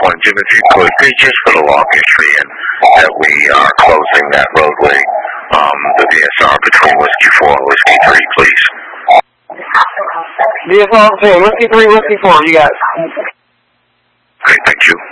one, Jim, if you could just put a log entry in that we are closing that roadway, the VSR between Whiskey 4 and Whiskey 3, please. VSR between Whiskey 3 and Whiskey 4, you got it. Okay, thank you.